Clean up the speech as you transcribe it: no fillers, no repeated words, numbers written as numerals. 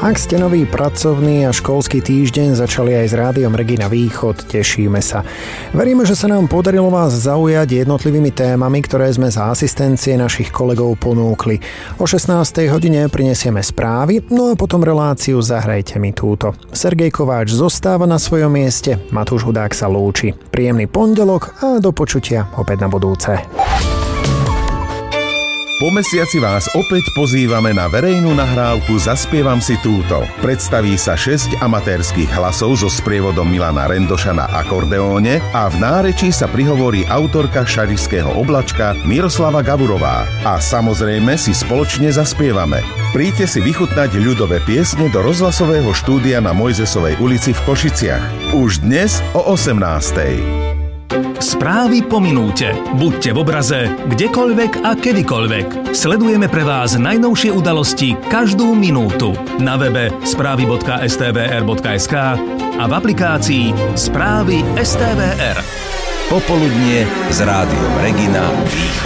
Ak ste nový pracovný a školský týždeň začali aj s Rádiom Regina Východ, tešíme sa. Veríme, že sa nám podarilo vás zaujať jednotlivými témami, ktoré sme za asistencie našich kolegov ponúkli. O 16. hodine prinesieme správy, no a potom reláciu Zahrajte mi túto. Sergej Kováč zostáva na svojom mieste, Matúš Hudák sa lúči. Príjemný pondelok a do počutia opäť na budúce. Po mesiaci vás opäť pozývame na verejnú nahrávku Zaspievam si túto. Predstaví sa 6 amatérskych hlasov so sprievodom Milana Rendoša na akordeóne a v nárečí sa prihovorí autorka šarišského oblačka Miroslava Gavurová. A samozrejme si spoločne zaspievame. Príďte si vychutnať ľudové piesne do rozhlasového štúdia na Mojzesovej ulici v Košiciach. Už dnes o 18:00. Správy po minúte. Buďte v obraze, kdekoľvek a kedykoľvek. Sledujeme pre vás najnovšie udalosti každú minútu. Na webe správy.stvr.sk a v aplikácii Správy STVR. Popoludnie s Rádiom Regina Východ.